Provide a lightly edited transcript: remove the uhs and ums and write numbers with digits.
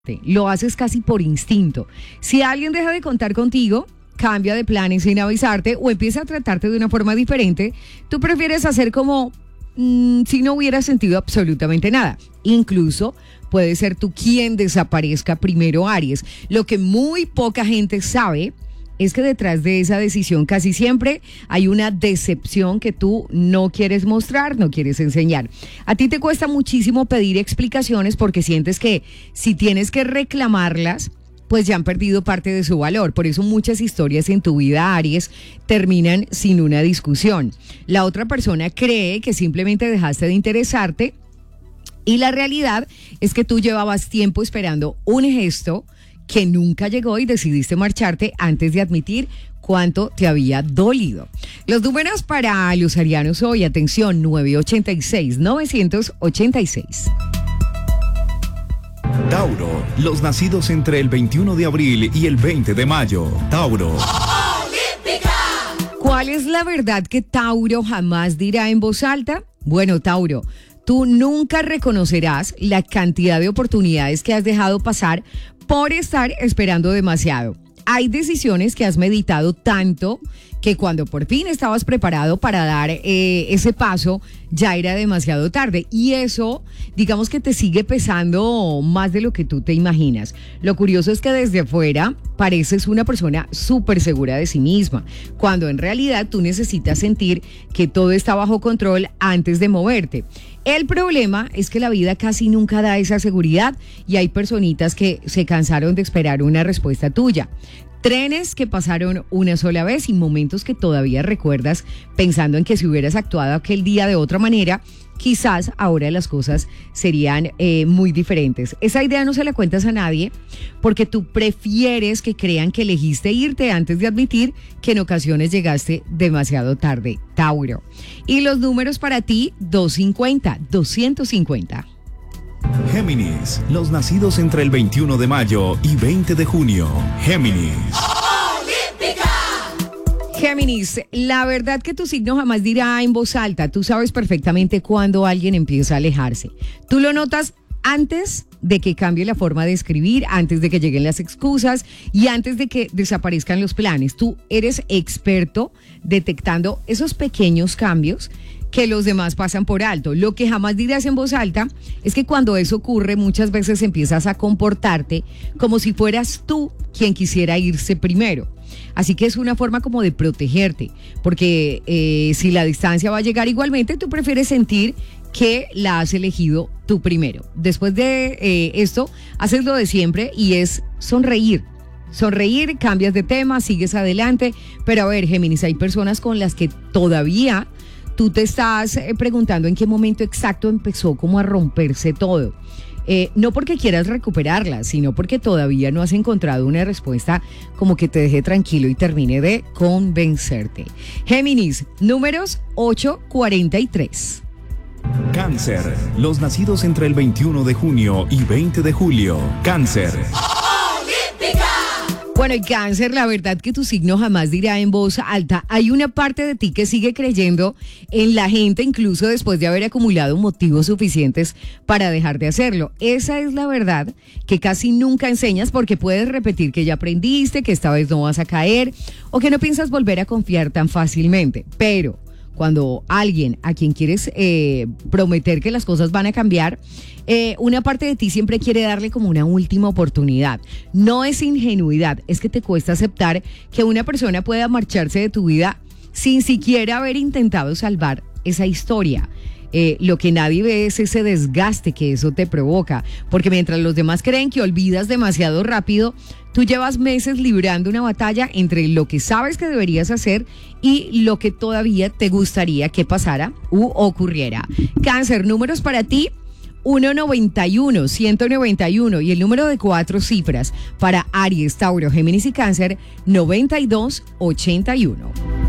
Lo haces casi por instinto. Si alguien deja de contar contigo, cambia de planes sin avisarte o empieza a tratarte de una forma diferente, tú prefieres hacer como si no hubieras sentido absolutamente nada. Incluso puede ser tú quien desaparezca primero, Aries. Lo que muy poca gente sabe es que detrás de esa decisión casi siempre hay una decepción que tú no quieres mostrar, no quieres enseñar. A ti te cuesta muchísimo pedir explicaciones porque sientes que si tienes que reclamarlas, pues ya han perdido parte de su valor. Por eso muchas historias en tu vida, Aries, terminan sin una discusión. La otra persona cree que simplemente dejaste de interesarte y la realidad es que tú llevabas tiempo esperando un gesto que nunca llegó y decidiste marcharte antes de admitir cuánto te había dolido. Los números para los arianos hoy, atención, 986-986. Tauro, los nacidos entre el 21 de abril y el 20 de mayo. Tauro. ¿Cuál es la verdad que Tauro jamás dirá en voz alta? Bueno, Tauro, tú nunca reconocerás la cantidad de oportunidades que has dejado pasar por estar esperando demasiado. Hay decisiones que has meditado tanto que cuando por fin estabas preparado para dar ese paso, ya era demasiado tarde. Y eso, digamos que te sigue pesando más de lo que tú te imaginas. Lo curioso es que desde afuera pareces una persona súper segura de sí misma, cuando en realidad tú necesitas sentir que todo está bajo control antes de moverte. El problema es que la vida casi nunca da esa seguridad y hay personitas que se cansaron de esperar una respuesta tuya. Trenes que pasaron una sola vez y momentos que todavía recuerdas pensando en que si hubieras actuado aquel día de otra manera, quizás ahora las cosas serían muy diferentes. Esa idea no se la cuentas a nadie porque tú prefieres que crean que elegiste irte antes de admitir que en ocasiones llegaste demasiado tarde, Tauro. Y los números para ti, 250. Géminis, los nacidos entre el 21 de mayo y 20 de junio. Géminis. Géminis, la verdad que tu signo jamás dirá en voz alta. Tú sabes perfectamente cuando alguien empieza a alejarse. Tú lo notas antes de que cambie la forma de escribir, antes de que lleguen las excusas y antes de que desaparezcan los planes. Tú eres experto detectando esos pequeños cambios que los demás pasan por alto. Lo que jamás dirás en voz alta es que cuando eso ocurre muchas veces empiezas a comportarte como si fueras tú quien quisiera irse primero. Así que es una forma como de protegerte, porque si la distancia va a llegar igualmente, tú prefieres sentir que la has elegido tú primero. Después de esto, haces lo de siempre y es sonreír. Sonreír, cambias de tema, sigues adelante. Pero a ver, Géminis, hay personas con las que todavía tú te estás preguntando en qué momento exacto empezó como a romperse todo. No porque quieras recuperarla, sino porque todavía no has encontrado una respuesta como que te deje tranquilo y termine de convencerte. Géminis, números 843. Cáncer, los nacidos entre el 21 de junio y 20 de julio. Cáncer. Bueno, y Cáncer, la verdad que tu signo jamás dirá en voz alta. Hay una parte de ti que sigue creyendo en la gente, incluso después de haber acumulado motivos suficientes para dejar de hacerlo. Esa es la verdad que casi nunca enseñas porque puedes repetir que ya aprendiste, que esta vez no vas a caer o que no piensas volver a confiar tan fácilmente. Pero cuando alguien a quien quieres prometer que las cosas van a cambiar, una parte de ti siempre quiere darle como una última oportunidad. No es ingenuidad, es que te cuesta aceptar que una persona pueda marcharse de tu vida sin siquiera haber intentado salvar esa historia. Lo que nadie ve es ese desgaste que eso te provoca, porque mientras los demás creen que olvidas demasiado rápido, tú llevas meses librando una batalla entre lo que sabes que deberías hacer y lo que todavía te gustaría que pasara u ocurriera. Cáncer, números para ti, 191, 191 y el número de 4 cifras para Aries, Tauro, Géminis y Cáncer, 9281.